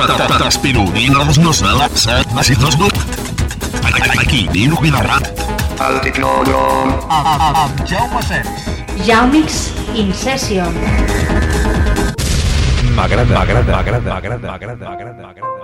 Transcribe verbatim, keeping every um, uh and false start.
T'espirulina no se la set, la si dos no. Aquí, Nino Vilarrat. El Tecnodrom. Amb Jaume Sens. Jaumix in session. M'agrada, m'agrada, m'agrada, m'agrada, m'agrada, m'agrada.